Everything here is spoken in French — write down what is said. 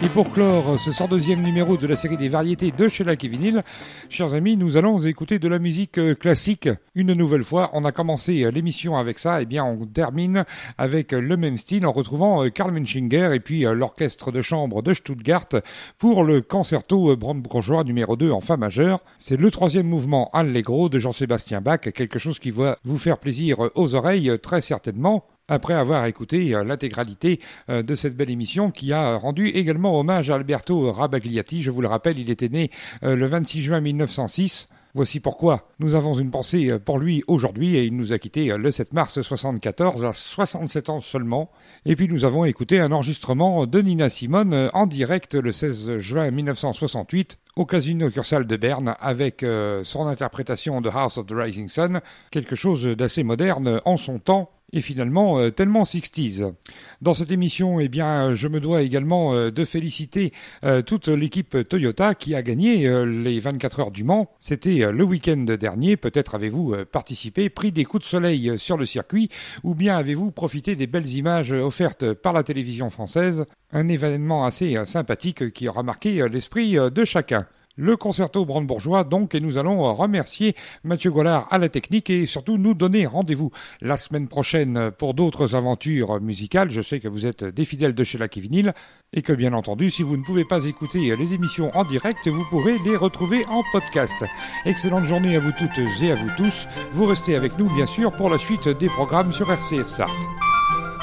Et pour clore ce 102e numéro de la série des variétés de Shellac et Vinyl, chers amis, nous allons écouter de la musique classique. Une nouvelle fois, on a commencé l'émission avec ça, et bien on termine avec le même style en retrouvant Karl Munchinger et puis l'orchestre de chambre de Stuttgart pour le concerto brandebourgeois numéro 2 en fa majeur. C'est le 3e mouvement Allegro de Jean-Sébastien Bach, quelque chose qui va vous faire plaisir aux oreilles très certainement. Après avoir écouté l'intégralité de cette belle émission qui a rendu également hommage à Alberto Rabagliati. Je vous le rappelle, il était né le 26 juin 1906. Voici pourquoi nous avons une pensée pour lui aujourd'hui et il nous a quittés le 7 mars 1974 à 67 ans seulement. Et puis nous avons écouté un enregistrement de Nina Simone en direct le 16 juin 1968 au Casino Cursal de Berne avec son interprétation de House of the Rising Sun, quelque chose d'assez moderne en son temps. Et finalement, tellement 60s. Dans cette émission, eh bien, je me dois également de féliciter toute l'équipe Toyota qui a gagné les 24 heures du Mans. C'était le week-end dernier. Peut-être avez-vous participé, pris des coups de soleil sur le circuit, ou bien avez-vous profité des belles images offertes par la télévision française. Un événement assez sympathique qui aura marqué l'esprit de chacun. Le concerto brandebourgeois donc, et nous allons remercier Mathieu Gollard à la technique et surtout nous donner rendez-vous la semaine prochaine pour d'autres aventures musicales. Je sais que vous êtes des fidèles de Shellac et Vinyl et que bien entendu, si vous ne pouvez pas écouter les émissions en direct, vous pourrez les retrouver en podcast. Excellente journée à vous toutes et à vous tous. Vous restez avec nous bien sûr pour la suite des programmes sur RCF Sarthe.